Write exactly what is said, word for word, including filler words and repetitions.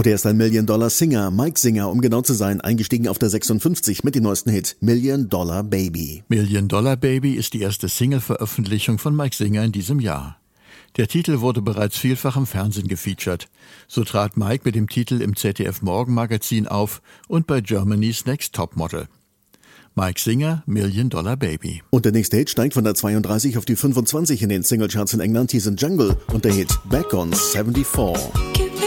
Und er ist ein Million-Dollar-Singer, Mike Singer, um genau zu sein, eingestiegen auf der sechsundfünfzig mit dem neuesten Hit Million Dollar Baby. Million Dollar Baby ist die erste Single-Veröffentlichung von Mike Singer in diesem Jahr. Der Titel wurde bereits vielfach im Fernsehen gefeatured. So trat Mike mit dem Titel im Z D F-Morgenmagazin auf und bei Germany's Next Topmodel. Mike Singer, Million Dollar Baby. Und der nächste Hit steigt von der zweiunddreißig auf die fünfundzwanzig in den Singlecharts in England. Hier sind Jungle und der Hit Back on siebenundsiebzig.